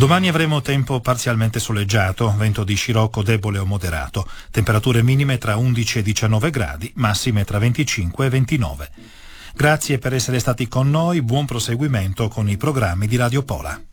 Domani avremo tempo parzialmente soleggiato, vento di scirocco debole o moderato, temperature minime tra 11 e 19 gradi, massime tra 25 e 29. Grazie per essere stati con noi, buon proseguimento con i programmi di Radio Pola.